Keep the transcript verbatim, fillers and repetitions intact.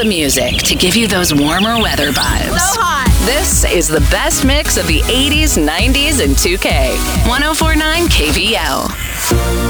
the music to give you those warmer weather vibes. So hot. This is the best mix of the eighties, nineties, and two K. one oh four point nine K V L.